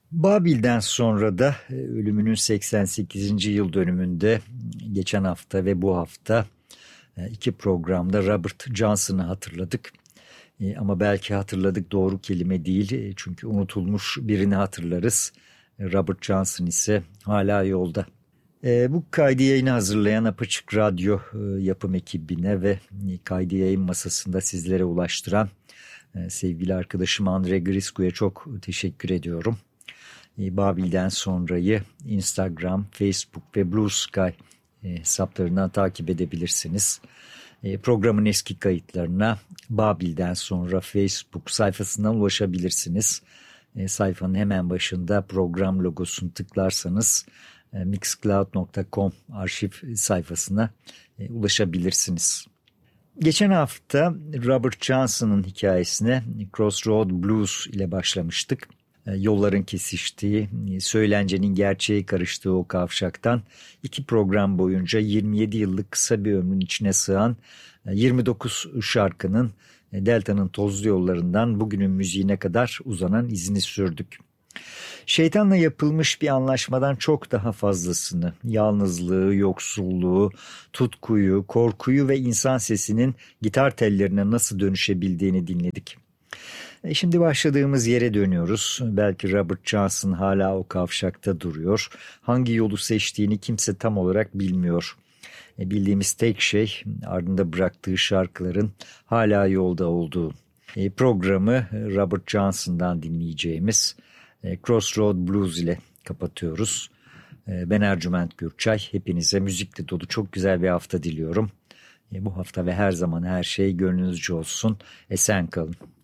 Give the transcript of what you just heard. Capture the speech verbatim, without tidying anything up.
Babil'den sonra da ölümünün seksen sekizinci yıl dönümünde geçen hafta ve bu hafta iki programda Robert Johnson'ı hatırladık. Ama belki hatırladık doğru kelime değil, çünkü unutulmuş birini hatırlarız. Robert Johnson ise hala yolda. Bu kaydı yayını hazırlayan Apaçık Radyo yapım ekibine ve kaydı yayın masasında sizlere ulaştıran sevgili arkadaşım Andre Grisku'ya çok teşekkür ediyorum. Babil'den sonrayı Instagram, Facebook ve Blue Sky hesaplarından takip edebilirsiniz. Programın eski kayıtlarına Babil'den sonra Facebook sayfasından ulaşabilirsiniz. Sayfanın hemen başında program logosunu tıklarsanız mixcloud nokta com arşiv sayfasına ulaşabilirsiniz. Geçen hafta Robert Johnson'ın hikayesine Crossroad Blues ile başlamıştık. Yolların kesiştiği, söylencenin gerçeğe karıştığı o kavşaktan iki program boyunca yirmi yedi yıllık kısa bir ömrün içine sığan yirmi dokuz şarkının Delta'nın tozlu yollarından bugünün müziğine kadar uzanan izini sürdük. Şeytanla yapılmış bir anlaşmadan çok daha fazlasını, yalnızlığı, yoksulluğu, tutkuyu, korkuyu ve insan sesinin gitar tellerine nasıl dönüşebildiğini dinledik. E şimdi başladığımız yere dönüyoruz. Belki Robert Johnson hala o kavşakta duruyor. Hangi yolu seçtiğini kimse tam olarak bilmiyor. E bildiğimiz tek şey ardında bıraktığı şarkıların hala yolda olduğu. E programı Robert Johnson'dan dinleyeceğimiz e, Crossroad Blues ile kapatıyoruz. E, ben Ercüment Gürçay. Hepinize müzikle dolu çok güzel bir hafta diliyorum. E, bu hafta ve her zaman her şey gönlünüzce olsun. Esen kalın.